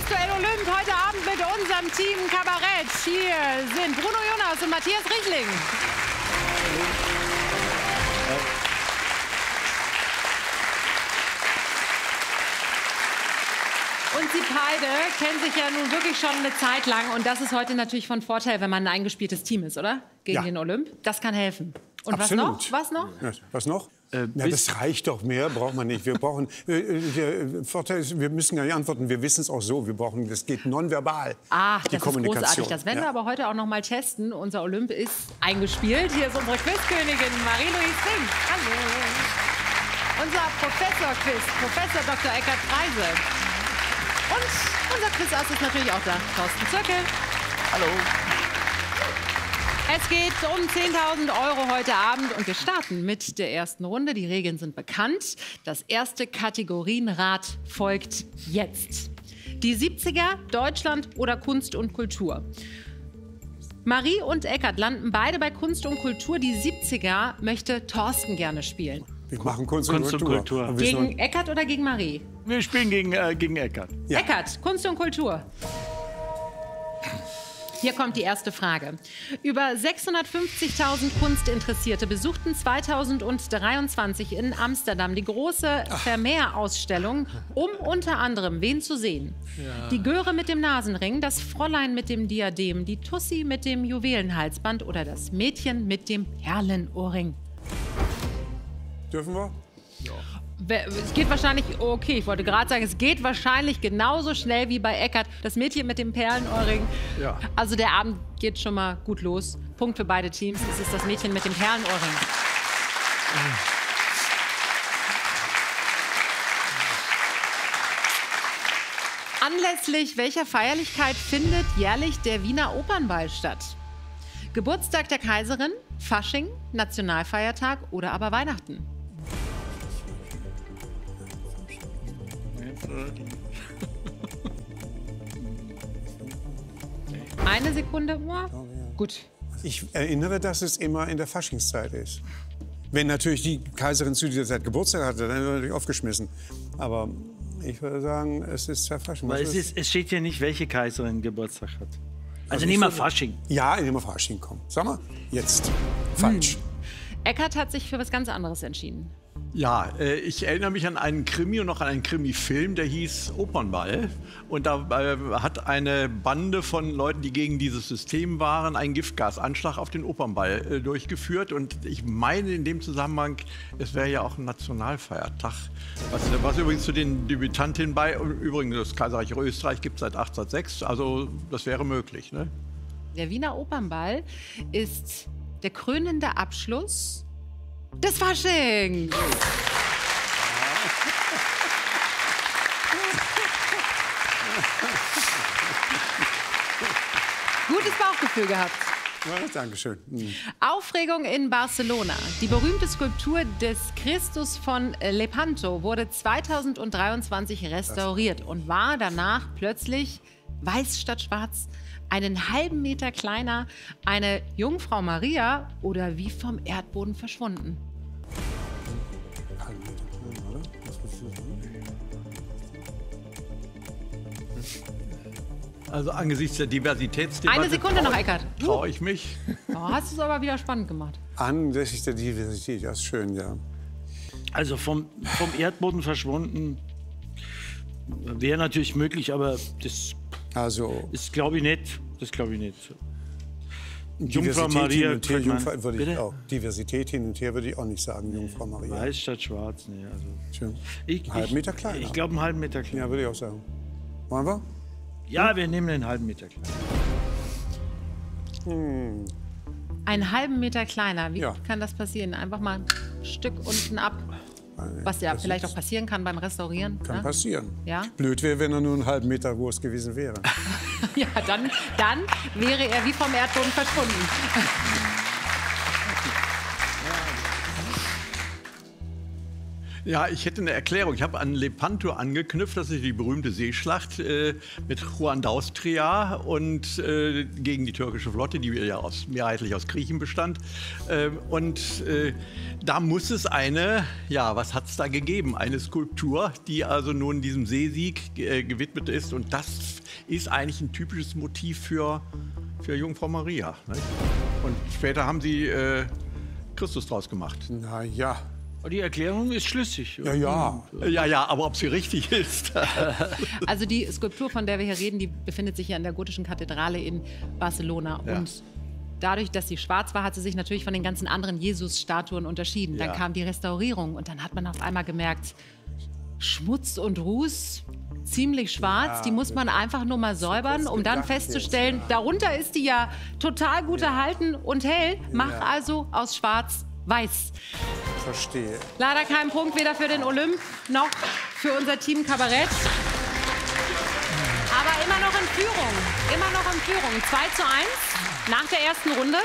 Quizduell Olymp heute Abend mit unserem Team Kabarett. Hier sind Bruno Jonas und Matthias Richtling. Und Sie beide kennen sich ja nun wirklich schon eine Zeit lang. Und das ist heute natürlich von Vorteil, wenn man ein eingespieltes Team ist, oder? Gegen den Olymp. Das kann helfen. Und Absolut. was noch? Ja, was noch? Ja, das reicht doch, mehr braucht man nicht. Wir brauchen, der Vorteil ist, wir müssen gar nicht antworten, wir wissen es auch so. Das geht nonverbal. Ach, die das Kommunikation. ist großartig. Das werden wir aber heute auch noch mal testen. Unser Olymp ist eingespielt. Hier ist unsere Quizkönigin Marie-Louise Fink. Hallo. Unser Professor-Quiz, Professor Dr. Eckhard Freise. Und unser Quizass ist natürlich auch da, Thorsten Zöcke. Hallo. Es geht um 10.000 € heute Abend und wir starten mit der ersten Runde. Die Regeln sind bekannt. Das erste Kategorienrad folgt jetzt. Die 70er, Deutschland oder Kunst und Kultur. Marie und Eckhard landen beide bei Kunst und Kultur. Die 70er möchte Thorsten gerne spielen. Wir machen Kunst und Kultur. Gegen Eckhard oder gegen Marie? Wir spielen gegen Eckhard. Ja. Eckhard, Kunst und Kultur. Hier kommt die erste Frage. Über 650.000 Kunstinteressierte besuchten 2023 in Amsterdam die große Vermeer-Ausstellung, um unter anderem wen zu sehen? Ja. Die Göre mit dem Nasenring, das Fräulein mit dem Diadem, die Tussi mit dem Juwelenhalsband oder das Mädchen mit dem Perlenohrring? Dürfen wir? Ja. Es geht wahrscheinlich, okay, ich wollte gerade sagen, es geht wahrscheinlich genauso schnell wie bei Eckhard. Das Mädchen mit dem Perlenohrring. Ja. Also der Abend geht schon mal gut los. Punkt für beide Teams. Es ist das Mädchen mit dem Perlenohrring. Anlässlich welcher Feierlichkeit findet jährlich der Wiener Opernball statt? Geburtstag der Kaiserin, Fasching, Nationalfeiertag oder aber Weihnachten? Eine Sekunde. Gut. Ich erinnere, dass es immer in der Faschingszeit ist. Wenn natürlich die Kaiserin zu dieser Zeit Geburtstag hatte, dann wird natürlich aufgeschmissen. Aber ich würde sagen, es ist der Fasching. Aber es steht ja nicht, welche Kaiserin Geburtstag hat. Also nehmen wir Fasching. Ja, nehmen wir Fasching, komm. Sag mal, jetzt. Falsch. Eckhard hat sich für was ganz anderes entschieden. Ja, ich erinnere mich an einen Krimi und noch an einen Krimi-Film, der hieß Opernball. Und da hat eine Bande von Leuten, die gegen dieses System waren, einen Giftgasanschlag auf den Opernball durchgeführt. Und ich meine in dem Zusammenhang, es wäre ja auch ein Nationalfeiertag. Was übrigens zu den Debütantinnen bei, übrigens das Kaiserreich Österreich gibt es seit 1806, also das wäre möglich. Ne? Der Wiener Opernball ist der krönende Abschluss des Faschings. Gutes Bauchgefühl gehabt. Ja, Dankeschön. Aufregung in Barcelona. Die berühmte Skulptur des Christus von Lepanto wurde 2023 restauriert und war danach plötzlich weiß statt schwarz, einen halben Meter kleiner, eine Jungfrau Maria oder wie vom Erdboden verschwunden. Also angesichts der Diversitätsdebatte Eine Sekunde noch, Eckhard. Traue ich mich. Oh, hast du es aber wieder spannend gemacht. Anlässlich der Diversität, das ist schön, ja. Also vom Erdboden verschwunden wäre natürlich möglich, aber das ist, glaube ich, nicht. Das glaube ich nicht. Jungfrau Maria, würde ich auch. Diversität hin und her würde ich auch nicht sagen, Jungfrau Maria. Weiß statt schwarz, nee. Also schön. Einen halben Meter kleiner. Ich glaube, einen halben Meter kleiner. Ja, würde ich auch sagen. Wollen wir? Ja, wir nehmen einen halben Meter kleiner. Einen halben Meter kleiner. Wie kann das passieren? Einfach mal ein Stück unten ab. Was ja vielleicht auch passieren kann beim Restaurieren. Kann passieren. Ja? Blöd wäre, wenn er nur einen halben Meter groß gewesen wäre. Ja, dann wäre er wie vom Erdboden verschwunden. Ja, ich hätte eine Erklärung. Ich habe an Lepanto angeknüpft, das ist die berühmte Seeschlacht mit Juan d'Austria und gegen die türkische Flotte, die ja mehrheitlich aus Griechen bestand. Da muss es was hat es da gegeben? Eine Skulptur, die also nun diesem Seesieg gewidmet ist. Und das ist eigentlich ein typisches Motiv für Jungfrau Maria. Nicht? Und später haben sie Christus draus gemacht. Na ja. Die Erklärung ist schlüssig. Ja. Ja, aber ob sie richtig ist. Also die Skulptur, von der wir hier reden, die befindet sich ja in der gotischen Kathedrale in Barcelona. Ja. Und dadurch, dass sie schwarz war, hat sie sich natürlich von den ganzen anderen Jesus-Statuen unterschieden. Dann kam die Restaurierung und dann hat man auf einmal gemerkt, Schmutz und Ruß, ziemlich schwarz, die muss man einfach nur mal säubern, um dann festzustellen, darunter ist die ja total gut erhalten und hell, mach also aus schwarz weiß. Verstehe. Leider kein Punkt weder für den Olymp noch für unser Team Kabarett. Aber immer noch in Führung. Immer noch in Führung. 2:1 nach der ersten Runde.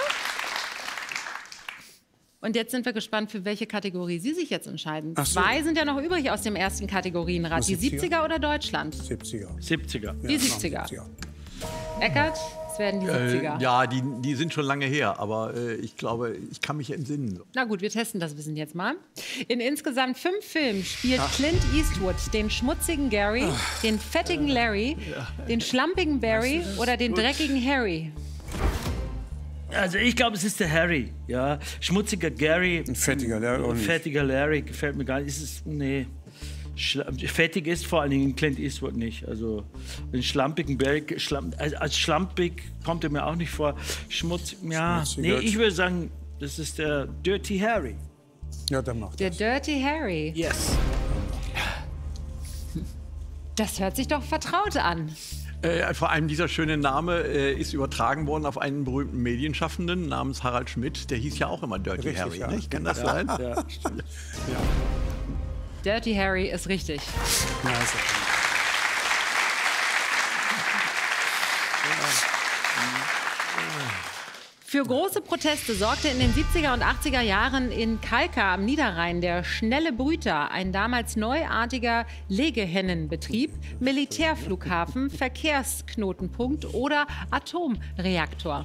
Und jetzt sind wir gespannt, für welche Kategorie Sie sich jetzt entscheiden. So. 2 sind ja noch übrig aus dem ersten Kategorienrad. Die 70er oder Deutschland? 70er. 70er. Die 70er. Eckart, es werden die 70er. Ja, die sind schon lange her, aber ich glaube, ich kann mich entsinnen. Na gut, wir testen das Wissen jetzt mal. In insgesamt 5 Filmen spielt Clint Eastwood den schmutzigen Gary, den fettigen Larry, den schlampigen Barry oder den dreckigen Harry. Also ich glaube, es ist der Harry. Ja, schmutziger Gary. Ein fettiger Larry. Ein fettiger Larry gefällt mir gar nicht. Nee. Fettig ist vor allen Dingen Clint Eastwood nicht. Also den schlampigen Barry, als schlampig kommt er mir auch nicht vor. Ja, nee, ich würde sagen, das ist der Dirty Harry. Ja, dann macht der Dirty Harry. Yes. Das hört sich doch vertraut an. Vor allem dieser schöne Name ist übertragen worden auf einen berühmten Medienschaffenden namens Harald Schmidt. Der hieß ja auch immer Dirty Richtig, Harry. ja. Nicht? Kann das sein? Ja, stimmt. Dirty Harry ist richtig. Ja, also. Für große Proteste sorgte in den 70er und 80er Jahren in Kalkar am Niederrhein der Schnelle Brüter, ein damals neuartiger Legehennenbetrieb, Militärflughafen, Verkehrsknotenpunkt oder Atomreaktor.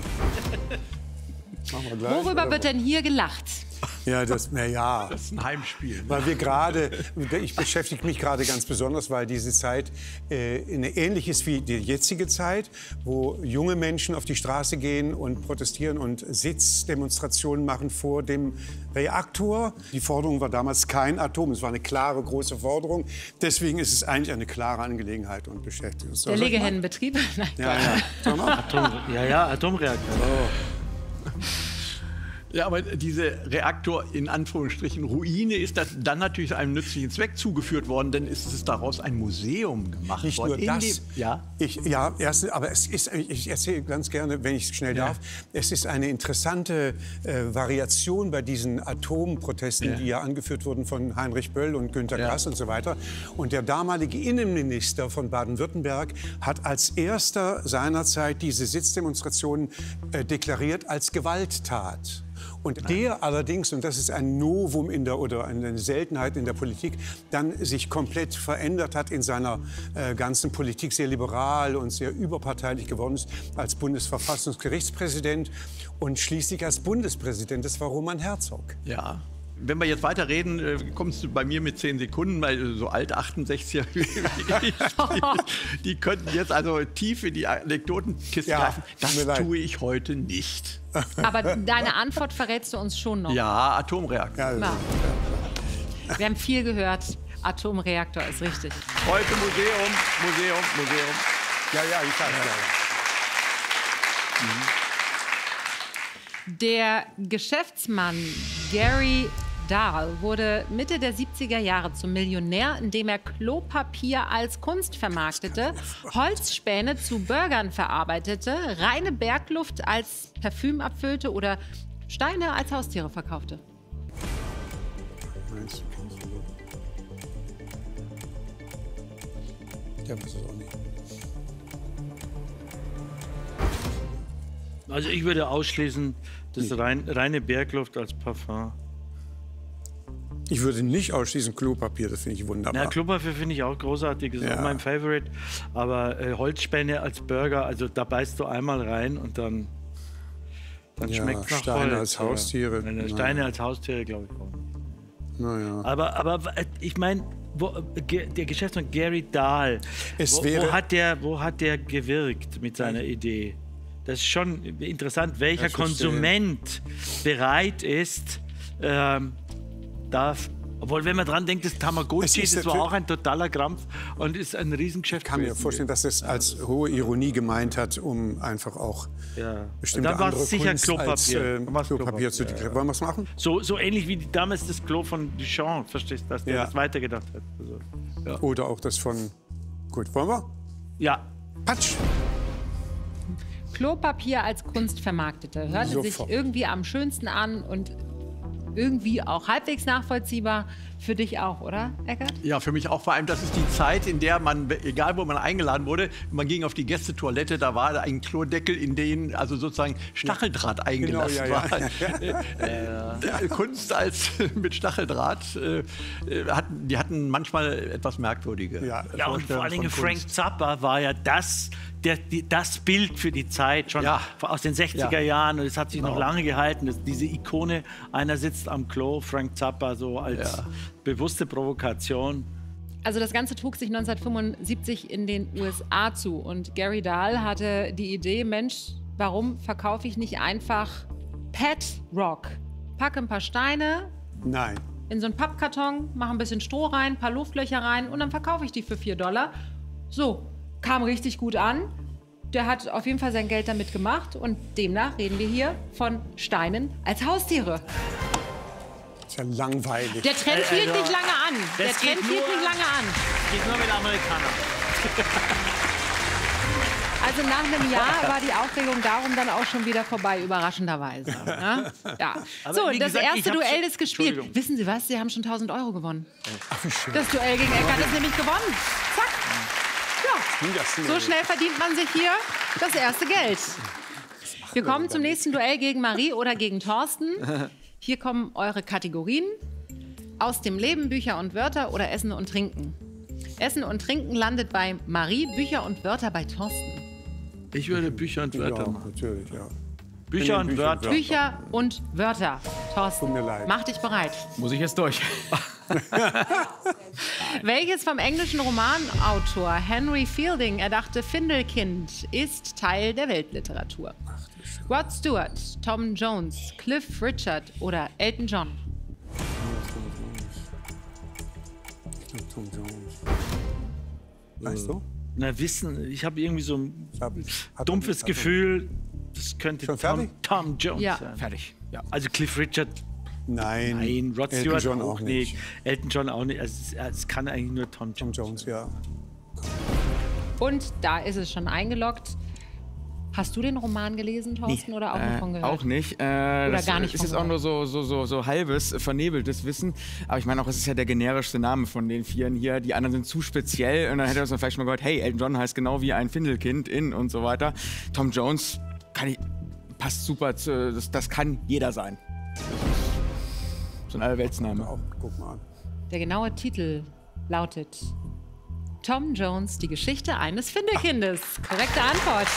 Worüber wird denn hier gelacht? Ja, das ist ein Heimspiel. Weil ich beschäftige mich gerade ganz besonders, weil diese Zeit eine ähnlich ist wie die jetzige Zeit, wo junge Menschen auf die Straße gehen und protestieren und Sitzdemonstrationen machen vor dem Reaktor. Die Forderung war damals kein Atom, es war eine klare, große Forderung. Deswegen ist es eigentlich eine klare Angelegenheit und beschäftigt uns. Der Legehennenbetrieb? Atomreaktor. Oh. Ja, aber diese Reaktor in Anführungsstrichen Ruine ist dann natürlich einem nützlichen Zweck zugeführt worden, denn ist es daraus ein Museum gemacht Nicht worden. Nur das. Aber ich erzähle ganz gerne, wenn ich schnell darf, es ist eine interessante Variation bei diesen Atomprotesten, die ja angeführt wurden von Heinrich Böll und Günter Grass und so weiter. Und der damalige Innenminister von Baden-Württemberg hat als erster seinerzeit diese Sitzdemonstrationen deklariert als Gewalttat. Und der allerdings, und das ist ein Novum oder eine Seltenheit in der Politik, dann sich komplett verändert hat in seiner ganzen Politik, sehr liberal und sehr überparteilich geworden ist als Bundesverfassungsgerichtspräsident und schließlich als Bundespräsident. Das war Roman Herzog. Ja. Wenn wir jetzt weiterreden, kommst du bei mir mit 10 Sekunden, weil so alt 68er wie ich, die könnten jetzt also tief in die Anekdotenkiste greifen. Das tue ich heute nicht. Aber deine Antwort verrätst du uns schon noch. Ja, Atomreaktor. Ja. Wir haben viel gehört. Atomreaktor ist richtig. Heute Museum. Ja, ich weiß. Der Geschäftsmann Gary Dahl wurde Mitte der 70er Jahre zum Millionär, indem er Klopapier als Kunst vermarktete, Holzspäne zu Burgern verarbeitete, reine Bergluft als Parfüm abfüllte oder Steine als Haustiere verkaufte. Der weiß es auch nicht. Also ich würde ausschließen, das reine Bergluft als Parfum. Ich würde nicht ausschließen Klopapier, das finde ich wunderbar. Ja, Klopapier finde ich auch großartig, das ist auch mein Favorite. Aber Holzspäne als Burger, also da beißt du einmal rein und dann schmeckt es nach Steine Holz. als Haustiere. Steine als Haustiere, glaube ich auch. Naja. Aber ich meine, der Geschäftsmann Gary Dahl, wo hat der gewirkt mit seiner Idee? Das ist schon interessant, welcher Konsument bereit ist, obwohl, wenn man dran denkt, das Tamagotchi, das war auch ein totaler Krampf und ist ein Riesengeschäft. Ich kann mir vorstellen, dass es als hohe Ironie gemeint hat, um einfach auch bestimmte andere sicher Kunst Klopapier. als Klopapier zu deklarieren. Wollen wir es machen? So ähnlich wie damals das Klo von Duchamp, verstehst du, dass der das weitergedacht hat. Also, Oder auch das von... Gut, wollen wir? Ja. Patsch! Klopapier als Kunst vermarktete. Hörte sich irgendwie am schönsten an und irgendwie auch halbwegs nachvollziehbar. Für dich auch, oder, Eckart? Ja, für mich auch. Vor allem, das ist die Zeit, in der man, egal wo man eingeladen wurde, man ging auf die Gästetoilette, da war ein Klodeckel, in den also sozusagen Stacheldraht eingelassen war. Kunst als mit Stacheldraht, die hatten manchmal etwas merkwürdige Ja, und vor allen Dingen Frank Zappa war ja das Bild für die Zeit, schon aus den 60er Jahren. Und es hat sich noch lange gehalten. Diese Ikone, einer sitzt am Klo, Frank Zappa, so als bewusste Provokation. Also das Ganze trug sich 1975 in den USA zu. Und Gary Dahl hatte die Idee, Mensch, warum verkaufe ich nicht einfach Pet Rock? Packe ein paar Steine in so einen Pappkarton, mache ein bisschen Stroh rein, ein paar Luftlöcher rein und dann verkaufe ich die für $4. So, kam richtig gut an. Der hat auf jeden Fall sein Geld damit gemacht und demnach reden wir hier von Steinen als Haustiere. Das ist ja langweilig. Der Trend hielt nicht lange an. Der Trend hielt nicht lange an. Geht nur mit Amerikanern. Also nach einem Jahr war die Aufregung darum dann auch schon wieder vorbei, überraschenderweise. Ja? So, das erste Duell ist gespielt. Wissen Sie was? Sie haben schon 1.000 € gewonnen. Ach, wie schön. Das Duell gegen Eckart ist nämlich gewonnen. Zack. Ja. So schnell verdient man sich hier das erste Geld. Wir kommen zum nächsten Duell gegen Marie oder gegen Thorsten. Hier kommen eure Kategorien. Aus dem Leben, Bücher und Wörter oder Essen und Trinken. Essen und Trinken landet bei Marie, Bücher und Wörter bei Thorsten. Ich würde Bücher und Wörter machen. Natürlich, ja. Bücher und Wörter. Bücher und Wörter. Thorsten, Tut mir leid. mach dich bereit. Muss ich jetzt durch? Welches vom englischen Romanautor Henry Fielding erdachte Findelkind ist Teil der Weltliteratur? Rod Stewart, Tom Jones, Cliff Richard oder Elton John? Tom Jones. Weißt du? Na, ich habe irgendwie so ein dumpfes Gefühl, das könnte Tom Jones sein. Fertig. Ja. Also Cliff Richard. Nein, Rod Stewart Elton John auch nicht. Elton John auch nicht. Also es kann eigentlich nur Tom Jones. Tom Jones, ja. Und da ist es schon eingeloggt. Hast du den Roman gelesen, Thorsten, oder auch nur von gehört? Auch nicht. Oder gar nicht. Es ist auch nur so halbes, vernebeltes Wissen. Aber ich meine auch, es ist ja der generischste Name von den vieren hier. Die anderen sind zu speziell. Und dann hätte man vielleicht schon mal gehört, hey, Elton John heißt genau wie ein Findelkind in und so weiter. Tom Jones passt super, das kann jeder sein. So ein Allerweltsname. Guck mal an. Der genaue Titel lautet Tom Jones, die Geschichte eines Findelkindes. Korrekte Antwort.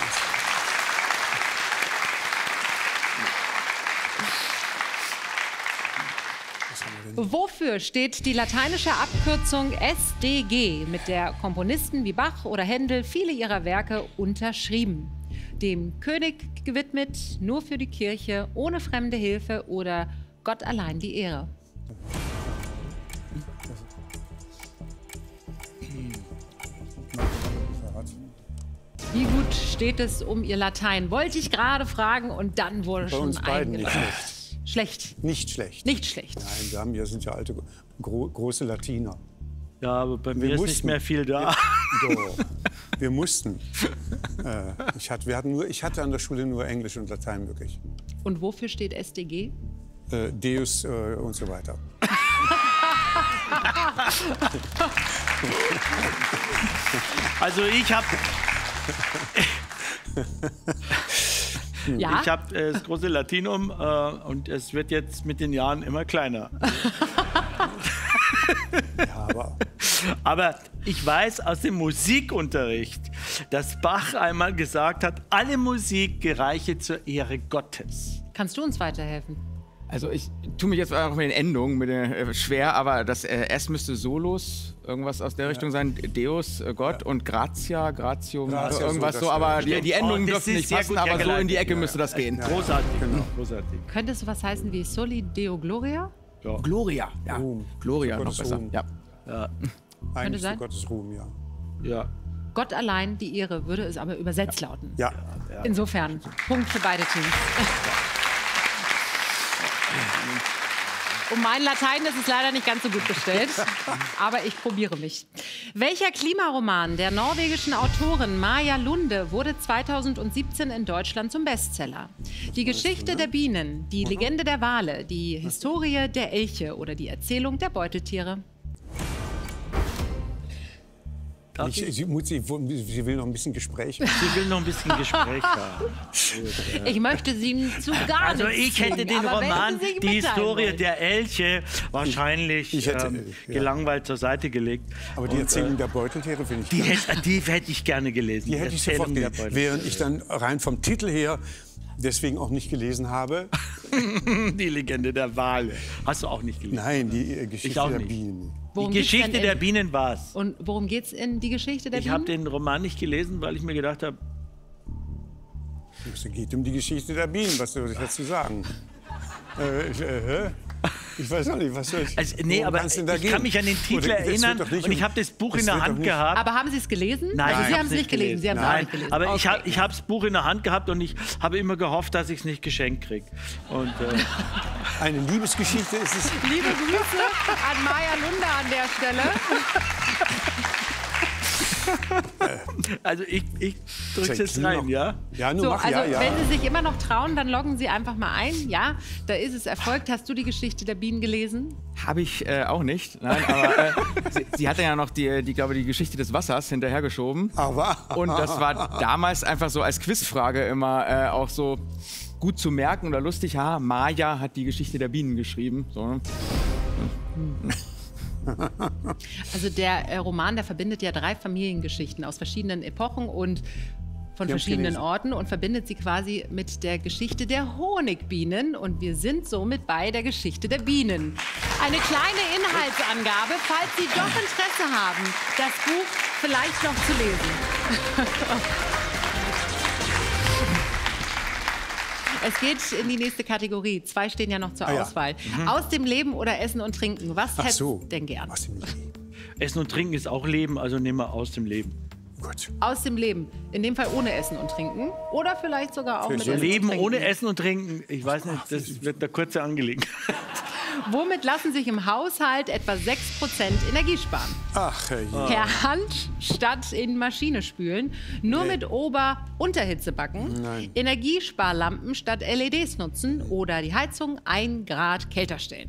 Wofür steht die lateinische Abkürzung SDG, mit der Komponisten wie Bach oder Händel viele ihrer Werke unterschrieben? Dem König gewidmet, nur für die Kirche, ohne fremde Hilfe oder Gott allein die Ehre? Wie gut steht es um Ihr Latein? Wollte ich gerade fragen und dann wurde schon uns beiden nicht eingeloggt. Schlecht. Nicht schlecht. Nicht schlecht. Nein, wir sind ja alte, große Latiner. Ja, aber bei mir ist nicht mehr viel da. Doch. Wir mussten. Ich hatte an der Schule nur Englisch und Latein wirklich. Und wofür steht SDG? Deus und so weiter. Also ich habe Ja? Ich habe das große Latinum und es wird jetzt mit den Jahren immer kleiner. Ja, Aber ich weiß aus dem Musikunterricht, dass Bach einmal gesagt hat, alle Musik gereiche zur Ehre Gottes. Kannst du uns weiterhelfen? Also ich tue mich jetzt auch mit den Endungen schwer, aber das S müsste Solos, irgendwas aus der Richtung sein, Deus, Gott und Gratia, Gratium, Gratia, irgendwas so, so, aber die Endungen das dürfen ist nicht sehr passen, gut aber so in die hergeleitet. Ecke müsste das gehen. Großartig, großartig. Könnte es sowas heißen wie Soli Deo Gloria? Gloria, ja. Ruhm. Gloria noch Gottes besser. Ruhm. Ja. Eigentlich sein? zu Gottes Ruhm, ja. Ja. Gott allein die Ehre würde es aber übersetzt lauten. Ja. Insofern, Punkt für beide Teams. Um mein Latein ist es leider nicht ganz so gut bestellt, aber ich probiere mich. Welcher Klimaroman der norwegischen Autorin Maja Lunde wurde 2017 in Deutschland zum Bestseller? Die Geschichte der Bienen, die Legende der Wale, die Historie der Elche oder die Erzählung der Beuteltiere? Sie will noch ein bisschen Gespräch. Sie will noch ein bisschen Gespräch haben. Ich möchte sie zu gar Also nichts ich hätte zwingen, den aber wenn Roman Sie sich Die mitteilen Historie wollen. der Elche wahrscheinlich Ich hätte, gelangweilt zur Seite gelegt. Aber die Erzählung der Beuteltiere finde ich Die hätte ich gerne gelesen. Die hätte ich sofort Erzählung der gelesen. Beuteltiere. Während ich dann rein vom Titel her deswegen auch nicht gelesen habe. Die Legende der Wale. Hast du auch nicht gelesen? Nein, die Geschichte auch der nicht. Bienen. Worum Die geht's denn Geschichte der Bienen war es. Und worum geht's in die Geschichte der Ich habe Bienen? den Roman nicht gelesen, weil ich mir gedacht habe, Es geht um die Geschichte der Bienen. Was soll ich dazu sagen? Ich weiß auch nicht, was soll ich. also, nee, worum aber kann's denn ich da gehen? kann mich an den Titel Oder, es wird erinnern doch nicht und ich um- habe das Buch es in der wird doch Hand nicht- gehabt. Aber haben Sie es gelesen? Nein, also ich Sie hab's haben es nicht gelesen. Sie haben es auch Nein, nicht gelesen. aber Okay. ich habe das Buch in der Hand gehabt und ich habe immer gehofft, dass ich es nicht geschenkt kriege. Und Eine Liebesgeschichte ist es. Liebe Grüße an Maja Lunde an der Stelle. also ich drücke es jetzt rein, ja? Ja, nur So, mach, also ja. wenn Sie sich immer noch trauen, dann loggen Sie einfach mal ein. Ja, da ist es erfolgt. Hast du die Geschichte der Bienen gelesen? Habe ich auch nicht, nein, aber sie hatte ja noch die Geschichte des Wassers hinterhergeschoben. Aber Und das war damals einfach so als Quizfrage immer auch so gut zu merken oder lustig. Ha, Maja hat die Geschichte der Bienen geschrieben. So, ne? Also der Roman, der verbindet ja 3 Familiengeschichten aus verschiedenen Epochen und von verschiedenen gelesen. Orten und verbindet sie quasi mit der Geschichte der Honigbienen. Und wir sind somit bei der Geschichte der Bienen. Eine kleine Inhaltsangabe, falls Sie doch Interesse haben, das Buch vielleicht noch zu lesen. Es geht in die nächste Kategorie. 2 stehen ja noch zur ja. Auswahl. Aus dem Leben oder Essen und Trinken. Was Ach hättest so. du denn gern? Aus dem Leben. Essen und Trinken ist auch Leben, also nehmen wir aus dem Leben. Gut. Aus dem Leben. In dem Fall ohne Essen und Trinken. Oder vielleicht sogar auch Für mit so Essen Leben und Trinken. ohne Essen und Trinken, ich weiß nicht, das wird eine kurze Angelegenheit. Womit lassen sich im Haushalt etwa 6% Energie sparen? Ach, je. Per Hand statt in Maschine spülen, nur mit Ober-Unterhitze backen, Nein. Energiesparlampen statt LEDs nutzen oder die Heizung 1 Grad kälter stellen.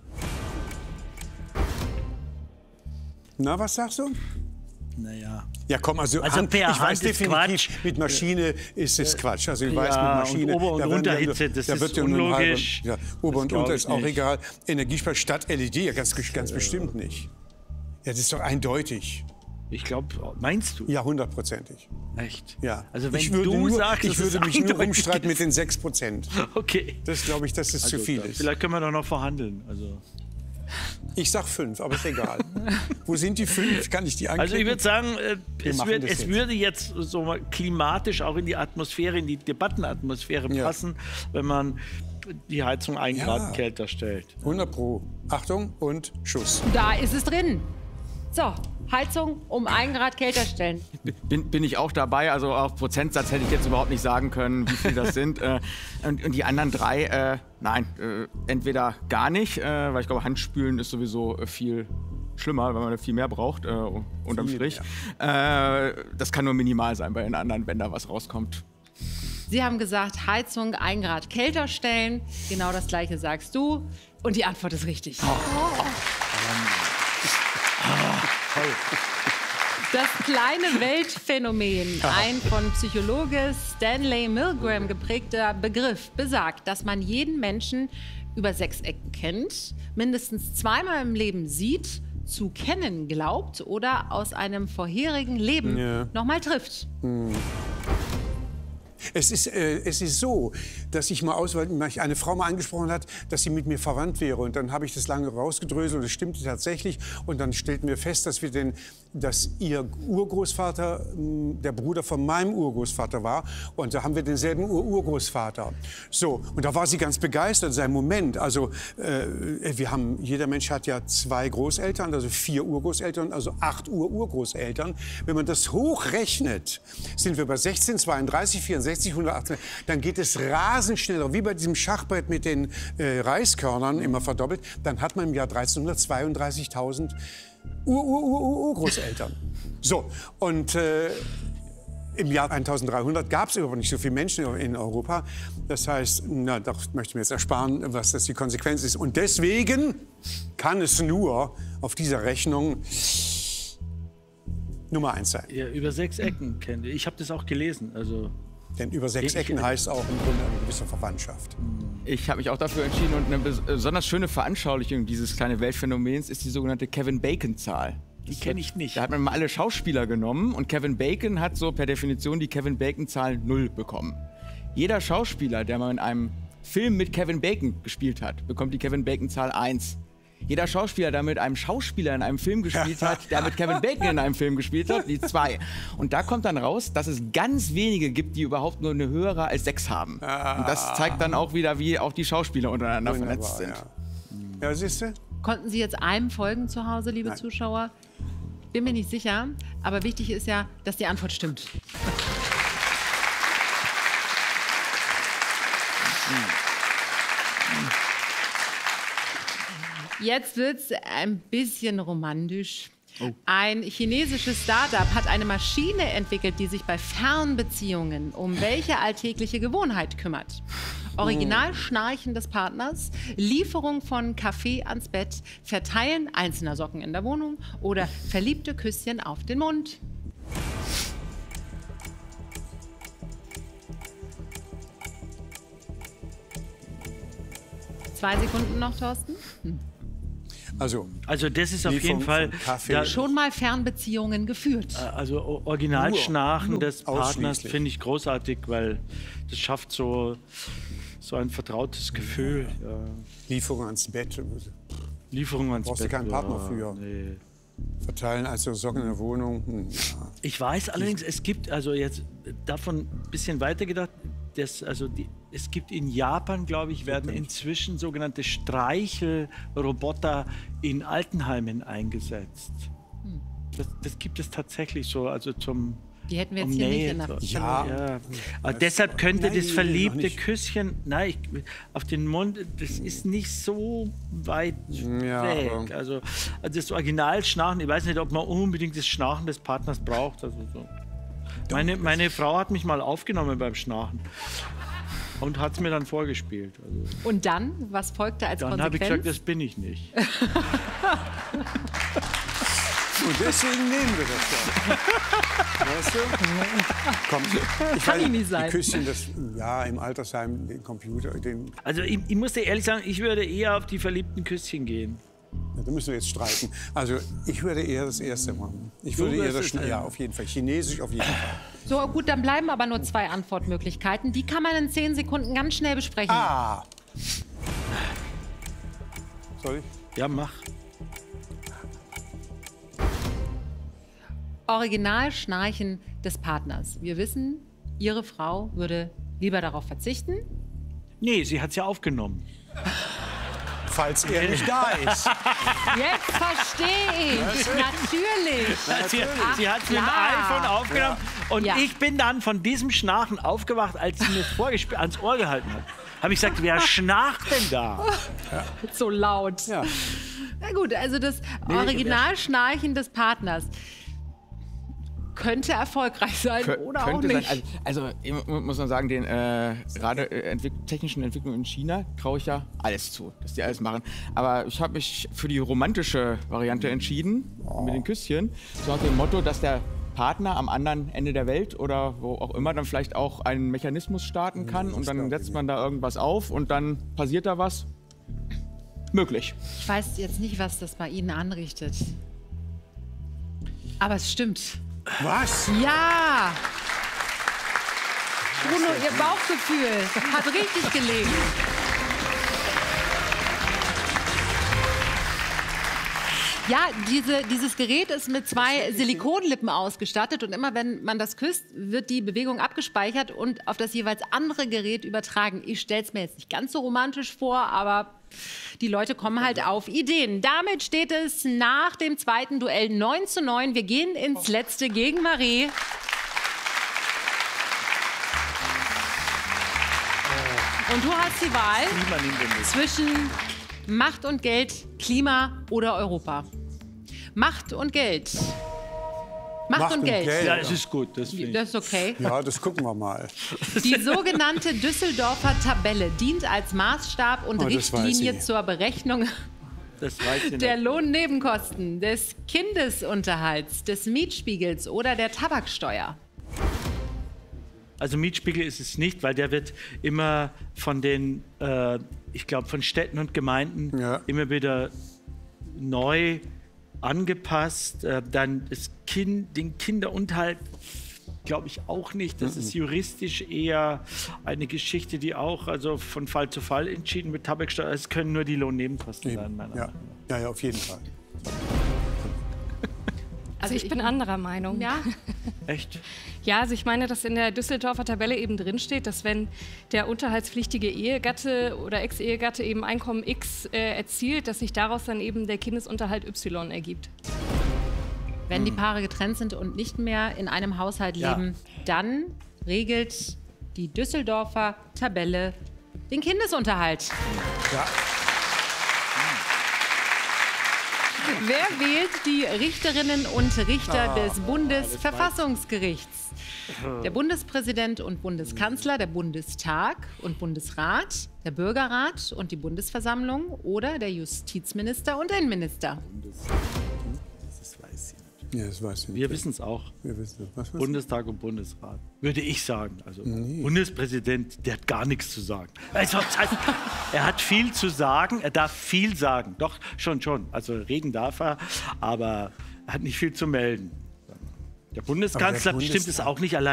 Na, was sagst du? Naja. Ja, komm, also Also Hand, per ich Hand weiß ist definitiv, Quatsch. mit Maschine ist es Quatsch. Also ich weiß, mit Ja, Maschine... und Ober- und da werden Unterhitze, das da ist wird ja nur ein unlogisch. halber- Ja, Ober- Das und glaub Unter ich ist auch nicht. egal. Energiespar statt LED, ja, ganz bestimmt nicht. Ja, das ist doch eindeutig. Ich glaube, meinst du? Ja, 100%ig. Echt? Ja. Also wenn ich würde du nur, sagst, ich dass würde es mich nur eindeutig umstreiten mit ist. den 6%. Okay. Das glaube ich, dass es zu viel dann ist. Vielleicht können wir doch noch verhandeln. Also Ich sag 5, aber ist egal. Wo sind die 5? Kann ich die anklicken? Also ich würde sagen, machen das es jetzt. würde jetzt so mal klimatisch auch in die Atmosphäre, in die Debattenatmosphäre Ja. passen, wenn man die Heizung 1 Ja. Grad kälter stellt. 100 Pro. Achtung und Schuss. Da ist es drin. So, Heizung um 1 Grad kälter stellen. Bin ich auch dabei, also auf Prozentsatz hätte ich jetzt überhaupt nicht sagen können, wie viel das sind. Und die anderen 3, nein, entweder gar nicht, weil ich glaube, Handspülen ist sowieso viel schlimmer, weil man viel mehr braucht, unterm Viel Strich. Das kann nur minimal sein bei den anderen, wenn da was rauskommt. Sie haben gesagt, Heizung 1 Grad kälter stellen. Genau das Gleiche sagst du. Und die Antwort ist richtig. Das kleine Weltphänomen, ein von Psychologe Stanley Milgram geprägter Begriff, besagt, dass man jeden Menschen über 6 Ecken kennt, mindestens zweimal im Leben sieht zu kennen glaubt oder aus einem vorherigen Leben nochmal trifft. Es ist so, dass ich mal eine Frau mal angesprochen hat, dass sie mit mir verwandt wäre. Und dann habe ich das lange rausgedröselt und es stimmte tatsächlich. Und dann stellten wir fest, dass ihr Urgroßvater der Bruder von meinem Urgroßvater war. Und da haben wir denselben Urgroßvater. So, und da war sie ganz begeistert. Sein Moment, also jeder Mensch hat ja 2 Großeltern, also 4 Urgroßeltern, also 8 Urgroßeltern. Wenn man das hochrechnet, sind wir bei 16, 32, 64, 118, dann geht es rasend schneller, wie bei diesem Schachbrett mit den Reiskörnern, immer verdoppelt. Dann hat man im Jahr 1332.000 Urgroßeltern. So, und im Jahr 1300 gab es überhaupt nicht so viele Menschen in Europa. Das heißt, das möchte ich mir jetzt ersparen, was das die Konsequenz ist. Und deswegen kann es nur auf dieser Rechnung Nummer 1 sein. Ja, über 6 Ecken kennt ihr. Ich habe das auch gelesen. Also denn über 6 Ecken heißt auch im Grunde eine gewisse Verwandtschaft. Ich habe mich auch dafür entschieden und eine besonders schöne Veranschaulichung dieses kleinen Weltphänomens ist die sogenannte Kevin-Bacon-Zahl. Die kenne ich nicht. Da hat man mal alle Schauspieler genommen und Kevin Bacon hat so per Definition die Kevin-Bacon-Zahl 0 bekommen. Jeder Schauspieler, der mal in einem Film mit Kevin Bacon gespielt hat, bekommt die Kevin-Bacon-Zahl 1. Jeder Schauspieler, der mit einem Schauspieler in einem Film gespielt hat, der mit Kevin Bacon in einem Film gespielt hat, die 2. Und da kommt dann raus, dass es ganz wenige gibt, die überhaupt nur eine höhere als 6 haben. Und das zeigt dann auch wieder, wie auch die Schauspieler untereinander vernetzt sind. Ja, siehst du? Konnten Sie jetzt einem folgen zu Hause, liebe Zuschauer? Bin mir nicht sicher, aber wichtig ist ja, dass die Antwort stimmt. Jetzt wird's ein bisschen romantisch. Ein chinesisches Start-up hat eine Maschine entwickelt, die sich bei Fernbeziehungen um welche alltägliche Gewohnheit kümmert. Originalschnarchen des Partners, Lieferung von Kaffee ans Bett, Verteilen einzelner Socken in der Wohnung oder verliebte Küsschen auf den Mund. Zwei Sekunden noch, Thorsten. Also das ist auf jeden Fall schon mal Fernbeziehungen geführt. Also Originalschnarchen des Partners finde ich großartig, weil das schafft so ein vertrautes Gefühl. Ja. Lieferung ans Bett. Lieferung ans Bett. Brauchst du keinen Partner für. Nee. Verteilen also Socken in der Wohnung. Ja. Ich weiß allerdings, es gibt, also jetzt davon ein bisschen weitergedacht, es gibt in Japan, glaube ich, werden inzwischen sogenannte Streichelroboter in Altenheimen eingesetzt. Das gibt es tatsächlich so, also zum Die hätten wir jetzt hier nicht in der Ja. Aber deshalb könnte das verliebte Küsschen, auf den Mund, das ist nicht so weit weg. Also das Originalschnarchen, ich weiß nicht, ob man unbedingt das Schnarchen des Partners braucht. Also so. Meine Frau hat mich mal aufgenommen beim Schnarchen und hat es mir dann vorgespielt. Also. Und dann, was folgte als Konsequenz? Dann habe ich gesagt, das bin ich nicht. Und deswegen nehmen wir das dann. Weißt du? Komm, Kann ich nicht sein. Die Küsschen, im Altersheim, den Computer, Also ich muss dir ehrlich sagen, ich würde eher auf die verliebten Küsschen gehen. Da müssen wir jetzt streiten. Also ich würde eher das erste machen. Ich würde eher das auf jeden Fall. Chinesisch auf jeden Fall. So, gut, dann bleiben aber nur 2 Antwortmöglichkeiten. Die kann man in 10 Sekunden ganz schnell besprechen. Soll ich? Ja, mach. Originalschnarchen des Partners. Wir wissen, Ihre Frau würde lieber darauf verzichten. Nee, sie hat es ja aufgenommen. Falls er nicht da ist. Jetzt verstehe ich. Natürlich. Sie hat es mit dem iPhone aufgenommen und ich bin dann von diesem Schnarchen aufgewacht, als sie mir ans Ohr gehalten hat. Habe ich gesagt, wer schnarcht denn da? So laut. Ja. Na gut, also das Originalschnarchen des Partners könnte erfolgreich sein oder auch nicht. Sein. Also muss man sagen, den gerade technischen Entwicklungen in China traue ich ja alles zu, dass die alles machen. Aber ich habe mich für die romantische Variante entschieden, mit den Küsschen. So nach dem Motto, dass der Partner am anderen Ende der Welt oder wo auch immer dann vielleicht auch einen Mechanismus starten kann und dann setzt man da irgendwas auf und dann passiert da was. möglich. Ich weiß jetzt nicht, was das bei Ihnen anrichtet. Aber es stimmt. Was? Ja! Bruno, Ihr Bauchgefühl hat richtig gelegen. Ja, dieses Gerät ist mit 2 Silikonlippen ausgestattet und immer wenn man das küsst, wird die Bewegung abgespeichert und auf das jeweils andere Gerät übertragen. Ich stelle es mir jetzt nicht ganz so romantisch vor, aber die Leute kommen halt auf Ideen. Damit steht es nach dem zweiten Duell 9:9. Wir gehen ins letzte gegen Marie. Und du hast die Wahl zwischen Macht und Geld, Klima oder Europa. Macht und Geld. Macht und Geld. Ja, es ist gut. Das ist okay. Ja, das gucken wir mal. Die sogenannte Düsseldorfer Tabelle dient als Maßstab und das weiß Richtlinie ich. zur Berechnung der Lohnnebenkosten, des Kindesunterhalts, des Mietspiegels oder der Tabaksteuer. Also Mietspiegel ist es nicht, weil der wird immer von den, ich glaube, von Städten und Gemeinden immer wieder neu angepasst. Dann den Kinderunterhalt glaube ich auch nicht. Das ist juristisch eher eine Geschichte, die auch also von Fall zu Fall entschieden wird. Tabaksteuer, es können nur die Lohnnebenkosten sein, meiner Meinung nach. Ja, auf jeden Fall. Also ich bin anderer Meinung. Ja? Echt? Ja, also ich meine, dass in der Düsseldorfer Tabelle eben drinsteht, dass wenn der unterhaltspflichtige Ehegatte oder Ex-Ehegatte eben Einkommen X erzielt, dass sich daraus dann eben der Kindesunterhalt Y ergibt. Wenn die Paare getrennt sind und nicht mehr in einem Haushalt leben, dann regelt die Düsseldorfer Tabelle den Kindesunterhalt. Ja. Wer wählt die Richterinnen und Richter des Bundesverfassungsgerichts? Der Bundespräsident und Bundeskanzler, der Bundestag und Bundesrat, der Bürgerrat und die Bundesversammlung oder der Justizminister und Innenminister? Ja, das weiß ich. Wir wissen es auch. Wir wissen es. Bundestag und Bundesrat. Würde ich sagen. Also Bundespräsident, der hat gar nichts zu sagen. Also, das heißt, er hat viel zu sagen, er darf viel sagen. Doch, schon. Also reden darf er, aber er hat nicht viel zu melden. Der Bundeskanzler bestimmt es auch nicht allein.